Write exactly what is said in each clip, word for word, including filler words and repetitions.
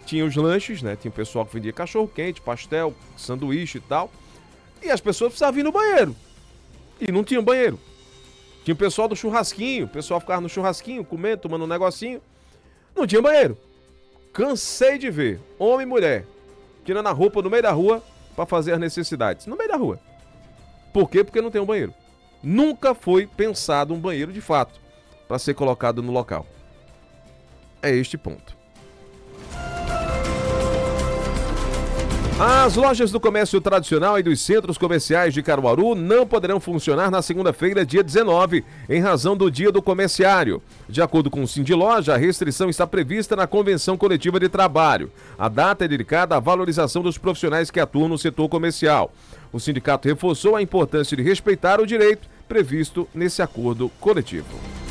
tinha os lanches, né? Tinha o pessoal que vendia cachorro-quente, pastel, sanduíche e tal. E as pessoas precisavam ir no banheiro. E não tinha banheiro. Tinha o pessoal do churrasquinho, o pessoal ficava no churrasquinho, comendo, tomando um negocinho. Não tinha banheiro. Cansei de ver homem e mulher tirando a roupa no meio da rua para fazer as necessidades. No meio da rua. Por quê? Porque não tem um banheiro. Nunca foi pensado um banheiro de fato para ser colocado no local. É este ponto. As lojas do comércio tradicional e dos centros comerciais de Caruaru não poderão funcionar na segunda-feira, dia dezenove, em razão do Dia do Comerciário. De acordo com o Sindiloja, a restrição está prevista na Convenção Coletiva de Trabalho. A data é dedicada à valorização dos profissionais que atuam no setor comercial. O sindicato reforçou a importância de respeitar o direito previsto nesse acordo coletivo.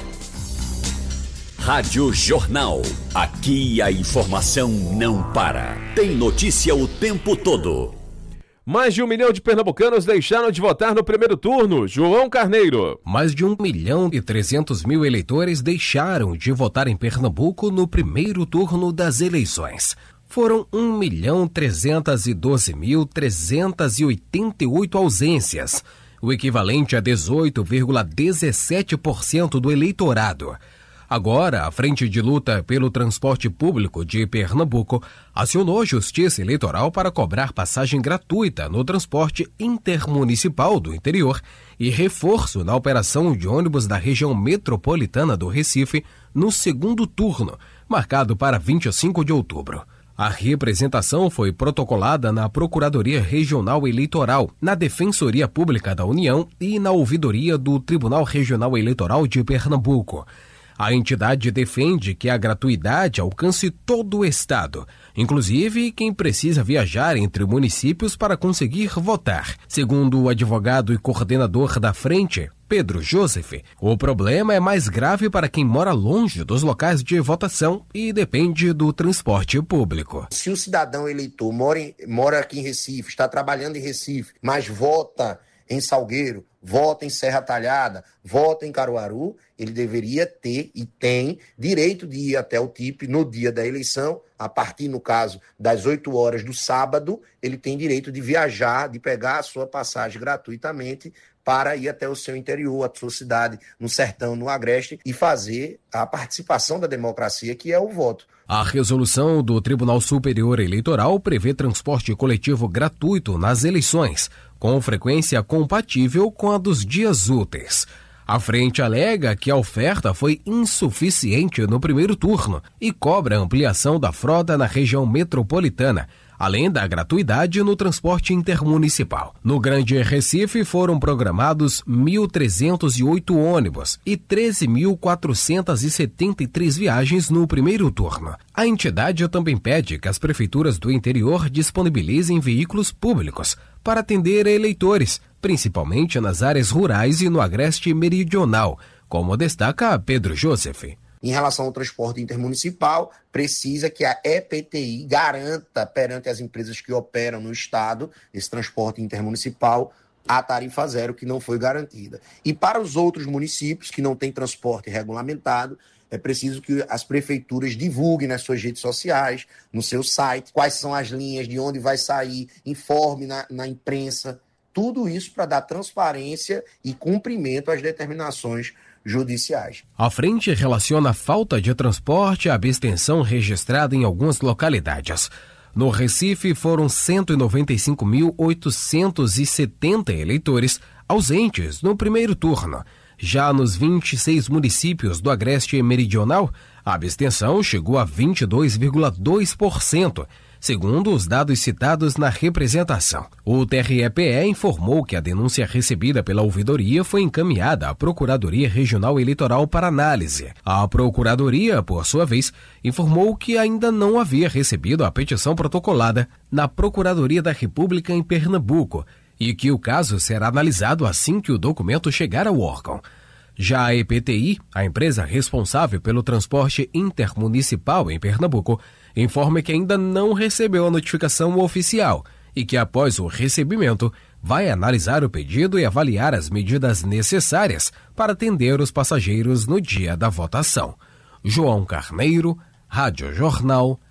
Rádio Jornal. Aqui a informação não para. Tem notícia o tempo todo. Mais de um milhão de pernambucanos deixaram de votar no primeiro turno. João Carneiro. Mais de um milhão e trezentos mil eleitores deixaram de votar em Pernambuco no primeiro turno das eleições. Foram um milhão trezentos e doze mil trezentos e oitenta e oito ausências, o equivalente a dezoito vírgula dezessete por cento do eleitorado. Agora, a Frente de Luta pelo Transporte Público de Pernambuco acionou a Justiça Eleitoral para cobrar passagem gratuita no transporte intermunicipal do interior e reforço na operação de ônibus da região metropolitana do Recife no segundo turno, marcado para vinte e cinco de outubro. A representação foi protocolada na Procuradoria Regional Eleitoral, na Defensoria Pública da União e na Ouvidoria do Tribunal Regional Eleitoral de Pernambuco. A entidade defende que a gratuidade alcance todo o estado, inclusive quem precisa viajar entre municípios para conseguir votar. Segundo o advogado e coordenador da frente, Pedro Joseph, o problema é mais grave para quem mora longe dos locais de votação e depende do transporte público. Se o cidadão eleitor mora, em, mora aqui em Recife, está trabalhando em Recife, mas vota em Salgueiro, vota em Serra Talhada, vota em Caruaru, ele deveria ter e tem direito de ir até o T I P no dia da eleição, a partir, no caso, das oito horas do sábado, ele tem direito de viajar, de pegar a sua passagem gratuitamente para ir até o seu interior, a sua cidade, no sertão, no agreste, e fazer a participação da democracia, que é o voto. A resolução do Tribunal Superior Eleitoral prevê transporte coletivo gratuito nas eleições, com frequência compatível com a dos dias úteis. A frente alega que a oferta foi insuficiente no primeiro turno e cobra ampliação da frota na região metropolitana, além da gratuidade no transporte intermunicipal. No Grande Recife foram programados mil trezentos e oito ônibus e treze mil quatrocentos e setenta e três viagens no primeiro turno. A entidade também pede que as prefeituras do interior disponibilizem veículos públicos para atender eleitores, principalmente nas áreas rurais e no agreste meridional, como destaca Pedro Joseph. Em relação ao transporte intermunicipal, precisa que a E P T I garanta perante as empresas que operam no estado esse transporte intermunicipal a tarifa zero, que não foi garantida. E para os outros municípios que não têm transporte regulamentado, é preciso que as prefeituras divulguem nas suas redes sociais, no seu site, quais são as linhas, de onde vai sair, informe na, na imprensa. Tudo isso para dar transparência e cumprimento às determinações judiciais. A frente relaciona a falta de transporte à abstenção registrada em algumas localidades. No Recife, foram cento e noventa e cinco mil oitocentos e setenta eleitores ausentes no primeiro turno. Já nos vinte e seis municípios do agreste meridional, a abstenção chegou a vinte e dois vírgula dois por cento, segundo os dados citados na representação. O T R E P E informou que a denúncia recebida pela ouvidoria foi encaminhada à Procuradoria Regional Eleitoral para análise. A Procuradoria, por sua vez, informou que ainda não havia recebido a petição protocolada na Procuradoria da República em Pernambuco e que o caso será analisado assim que o documento chegar ao órgão. Já a E P T I, a empresa responsável pelo transporte intermunicipal em Pernambuco, informa que ainda não recebeu a notificação oficial e que, após o recebimento, vai analisar o pedido e avaliar as medidas necessárias para atender os passageiros no dia da votação. João Carneiro, Rádio Jornal,